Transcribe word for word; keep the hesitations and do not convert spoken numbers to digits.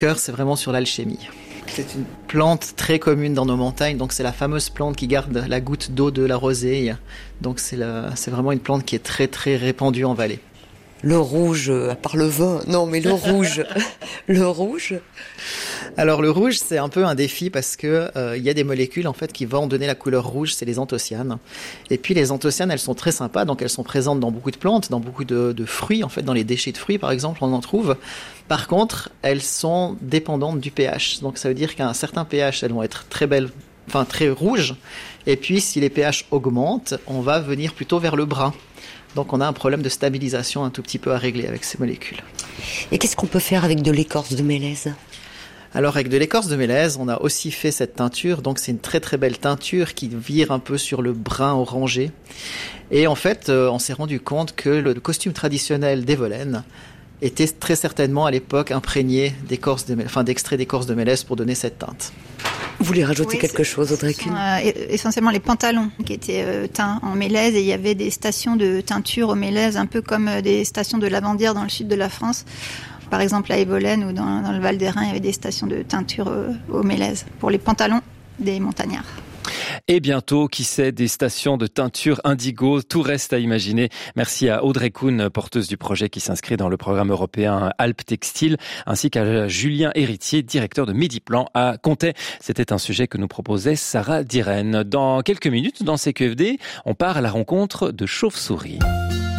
cœur, c'est vraiment sur l'alchimie. C'est une plante très commune dans nos montagnes, donc c'est la fameuse plante qui garde la goutte d'eau de la rosée. Donc c'est, la, c'est vraiment une plante qui est très très répandue en vallée. Le rouge, à part le vin, non mais le rouge, le rouge. Alors le rouge, c'est un peu un défi parce que euh, il y a des molécules en fait qui vont donner la couleur rouge, c'est les anthocyanes. Et puis les anthocyanes, elles sont très sympas, donc elles sont présentes dans beaucoup de plantes, dans beaucoup de, de fruits, en fait dans les déchets de fruits par exemple, on en trouve. Par contre, elles sont dépendantes du pH, donc ça veut dire qu'à un certain pH, elles vont être très belles, enfin très rouges. Et puis si les pH augmentent, on va venir plutôt vers le brun. Donc on a un problème de stabilisation un tout petit peu à régler avec ces molécules. Et qu'est-ce qu'on peut faire avec de l'écorce de mélèze ? Alors avec de l'écorce de mélèze, on a aussi fait cette teinture, donc c'est une très très belle teinture qui vire un peu sur le brun orangé. Et en fait, euh, on s'est rendu compte que le costume traditionnel des Volaines était très certainement à l'époque imprégné d'écorce de, enfin, d'extrait d'écorce de mélèze pour donner cette teinte. Vous voulez rajouter oui, quelque chose, Audrey Kuhn ? euh, Essentiellement les pantalons qui étaient euh, teints en mélèze, et il y avait des stations de teinture au mélèze, un peu comme euh, des stations de lavandière dans le sud de la France. Par exemple à Evolène ou dans, dans le Val d'Airain, il y avait des stations de teinture euh, au mélèze pour les pantalons des montagnards. Et bientôt, qui sait, des stations de teinture indigo, tout reste à imaginer. Merci à Audrey Kuhn, porteuse du projet qui s'inscrit dans le programme européen Alpes Textile, ainsi qu'à Julien Héritier, directeur de Mediplan à Comté. C'était un sujet que nous proposait Sarah Dirène. Dans quelques minutes, dans C Q F D, on part à la rencontre de chauves-souris.